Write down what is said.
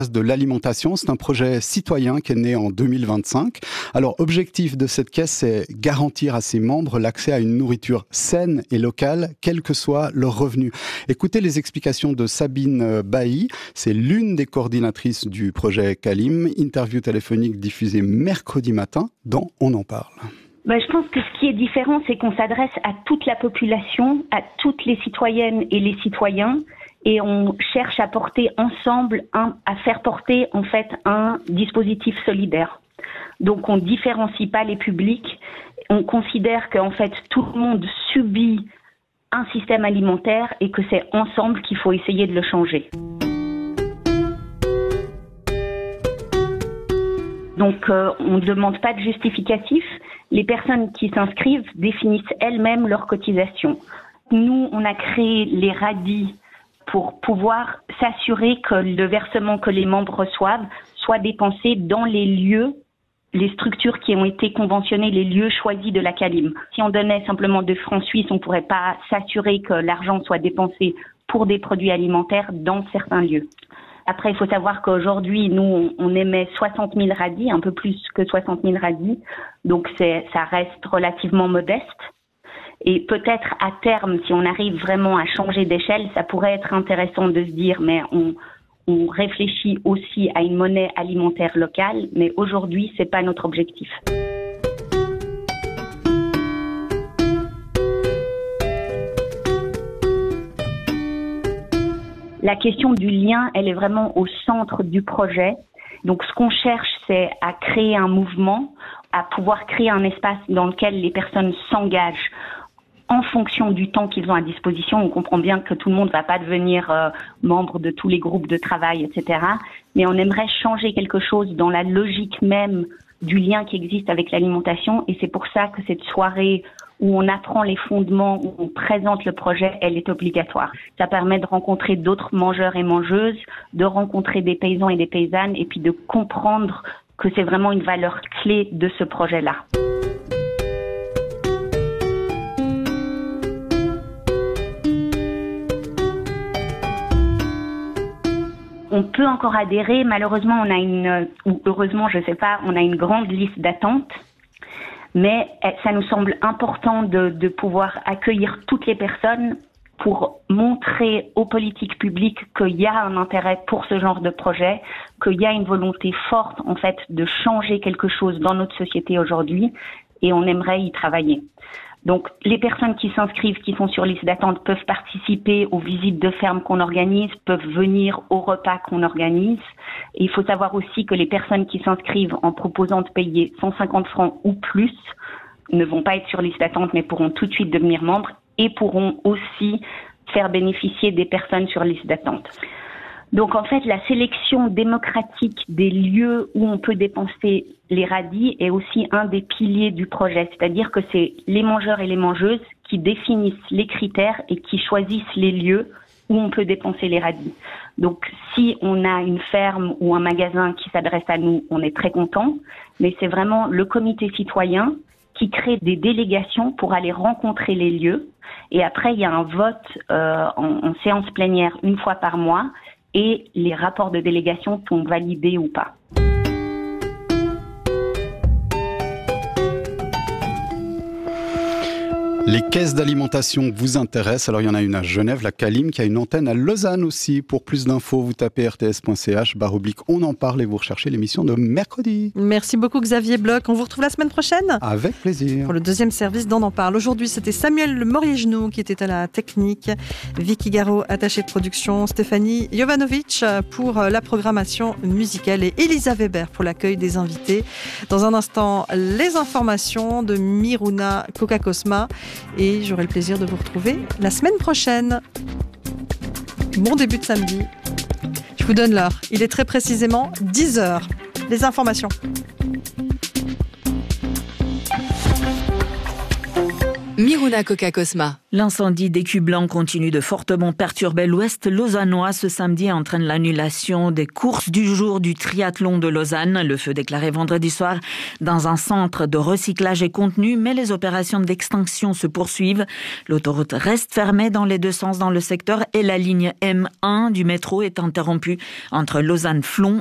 de l'alimentation. C'est un projet citoyen qui est né en 2025. Alors, objectif de cette caisse, c'est garantir à ses membres l'accès à une nourriture saine et locale, quel que soit leur revenu. Écoutez les explications de Sabine Bailly. C'est l'une des coordinatrices du projet Calim. Interview téléphonique diffusée mercredi matin dans On en parle. Je pense que ce qui est différent, c'est qu'on s'adresse à toute la population, à toutes les citoyennes et les citoyens. Et on cherche à porter ensemble, à faire porter en fait un dispositif solidaire. Donc on différencie pas les publics. On considère qu'en fait tout le monde subit un système alimentaire et que c'est ensemble qu'il faut essayer de le changer. Donc on ne demande pas de justificatif. Les personnes qui s'inscrivent définissent elles-mêmes leurs cotisations. Nous, on a créé les radis pour pouvoir s'assurer que le versement que les membres reçoivent soit dépensé dans les lieux, les structures qui ont été conventionnées, les lieux choisis de la Calim. Si on donnait simplement de francs suisses, on ne pourrait pas s'assurer que l'argent soit dépensé pour des produits alimentaires dans certains lieux. Après, il faut savoir qu'aujourd'hui, nous, on émet 60 000 radis, un peu plus que 60 000 radis, donc ça reste relativement modeste. Et peut-être à terme, si on arrive vraiment à changer d'échelle, ça pourrait être intéressant de se dire, mais on réfléchit aussi à une monnaie alimentaire locale, mais aujourd'hui, c'est pas notre objectif. La question du lien, elle est vraiment au centre du projet. Donc, ce qu'on cherche, c'est à créer un mouvement, à pouvoir créer un espace dans lequel les personnes s'engagent en fonction du temps qu'ils ont à disposition. On comprend bien que tout le monde ne va pas devenir membre de tous les groupes de travail, etc. Mais on aimerait changer quelque chose dans la logique même du lien qui existe avec l'alimentation. Et c'est pour ça que cette soirée où on apprend les fondements, où on présente le projet, elle est obligatoire. Ça permet de rencontrer d'autres mangeurs et mangeuses, de rencontrer des paysans et des paysannes, et puis de comprendre que c'est vraiment une valeur clé de ce projet-là. On peut encore adhérer. Malheureusement, ou heureusement, je sais pas, on a une grande liste d'attente. Mais ça nous semble important de pouvoir accueillir toutes les personnes pour montrer aux politiques publiques qu'il y a un intérêt pour ce genre de projet, qu'il y a une volonté forte, en fait, de changer quelque chose dans notre société aujourd'hui, et on aimerait y travailler. Donc, les personnes qui s'inscrivent, qui sont sur liste d'attente, peuvent participer aux visites de ferme qu'on organise, peuvent venir aux repas qu'on organise. Et il faut savoir aussi que les personnes qui s'inscrivent en proposant de payer 150 francs ou plus ne vont pas être sur liste d'attente, mais pourront tout de suite devenir membres et pourront aussi faire bénéficier des personnes sur liste d'attente. Donc, en fait, la sélection démocratique des lieux où on peut dépenser les radis est aussi un des piliers du projet. C'est-à-dire que c'est les mangeurs et les mangeuses qui définissent les critères et qui choisissent les lieux où on peut dépenser les radis. Donc, si on a une ferme ou un magasin qui s'adresse à nous, on est très content. Mais c'est vraiment le comité citoyen qui crée des délégations pour aller rencontrer les lieux. Et après, il y a un vote en séance plénière une fois par mois. Et les rapports de délégation sont validés ou pas. Les caisses d'alimentation vous intéressent. Alors, il y en a une à Genève, la Calim, qui a une antenne à Lausanne aussi. Pour plus d'infos, vous tapez rts.ch/on en parle et vous recherchez l'émission de mercredi. Merci beaucoup Xavier Bloch. On vous retrouve la semaine prochaine. Avec plaisir. Pour le deuxième service d'On en parle. Aujourd'hui, c'était Samuel Le Morier-Genoux qui était à la technique, Vicky Garot, attachée de production, Stéphanie Jovanovic pour la programmation musicale et Elisa Weber pour l'accueil des invités. Dans un instant, les informations de Miruna Coca-Cosma. Et j'aurai le plaisir de vous retrouver la semaine prochaine. Bon début de samedi. Je vous donne l'heure. Il est très précisément 10h. Les informations. Miruna Coca-Cosma. L'incendie d'Écu Blanc continue de fortement perturber l'ouest lausannois. Ce samedi entraîne l'annulation des courses du jour du triathlon de Lausanne. Le feu déclaré vendredi soir dans un centre de recyclage est contenu, mais les opérations d'extinction se poursuivent. L'autoroute reste fermée dans les deux sens dans le secteur et la ligne M1 du métro est interrompue entre Lausanne-Flon